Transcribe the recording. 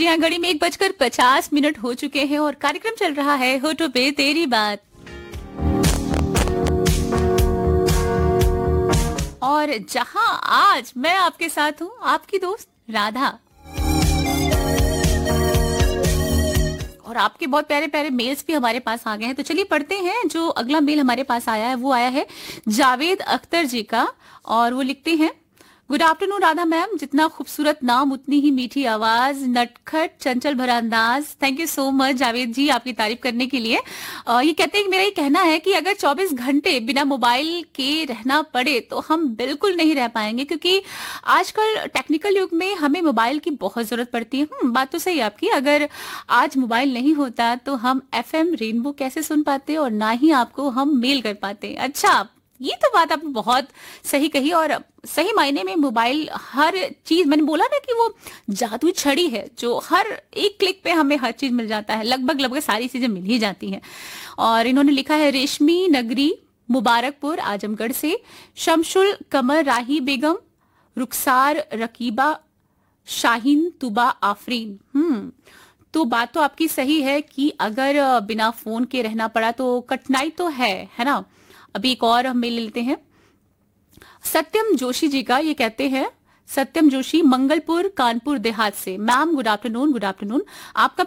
जी हाँ, घड़ी में 1:50 हो चुके हैं और कार्यक्रम चल रहा है होठों पे तेरी बात। और जहां आज मैं आपके साथ हूँ, आपकी दोस्त राधा। और आपके बहुत प्यारे प्यारे मेल्स भी हमारे पास आ गए हैं, तो चलिए पढ़ते हैं। जो अगला मेल हमारे पास आया है वो आया है जावेद अख्तर जी का, और वो लिखते हैं, गुड आफ्टरनून राधा मैम, जितना खूबसूरत नाम उतनी ही मीठी आवाज, नटखट चंचल भरा अंदाज। Thank you so much Javed जी आपकी तारीफ करने के लिए। ये कहते हैं कि मेरा ये कहना है कि अगर 24 घंटे बिना मोबाइल के रहना पड़े तो हम बिल्कुल नहीं रह पाएंगे, क्योंकि आजकल टेक्निकल युग में हमें मोबाइल की बहुत जरूरत पड़ती है। बात तो सही है आपकी। अगर आज मोबाइल नहीं होता तो हम एफएम रेनबो कैसे सुन पाते और ना ही आपको हम मेल कर पाते। अच्छा, ये तो बात आपने बहुत सही कही। और सही मायने में मोबाइल हर चीज, मैंने बोला ना कि वो जादुई छड़ी है जो हर एक क्लिक पे हमें हर चीज मिल जाता है, लगभग लगभग सारी चीजें मिल ही जाती हैं। और इन्होंने लिखा है रेशमी नगरी मुबारकपुर आजमगढ़ से, शमशुल कमर राही बेगम, रुखसार रकीबा, शाहीन तुबा आफरीन। तो बात तो आपकी सही है कि अगर बिना फोन के रहना पड़ा तो कठिनाई तो है ना। अभी एक और हम मेल लेते हैं सत्यम जोशी जी का। ये कहते हैं, सत्यम जोशी मंगलपुर कानपुर देहात से, ma'am good afternoon. Good afternoon. आपका